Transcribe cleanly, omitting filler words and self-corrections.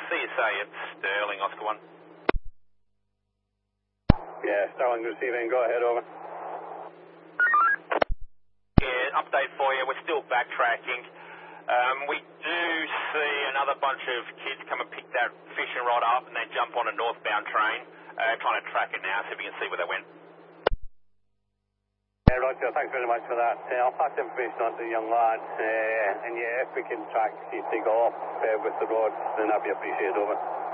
CSA at Sterling, Oscar 1. Yeah, Sterling receiving, go ahead, over. Yeah, update for you, we're still backtracking. We do see another bunch of kids come and pick that fishing rod up and they jump on a northbound train. Trying to track it now, so we can see where they went. Yeah, Roger, thanks very much for that. I'll pass information on to the young lad. And yeah, if we can track, if they go off with the rod, then that'd be appreciated, over.